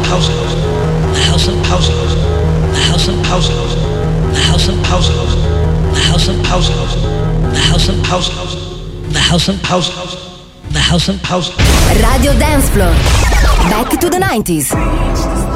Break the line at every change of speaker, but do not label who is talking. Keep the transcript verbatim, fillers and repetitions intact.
house, the house of house, the house of house, the house of house, the house of house, the house of house, the house of house, the house of house.
Radio Dance Floor. Back to the nineties.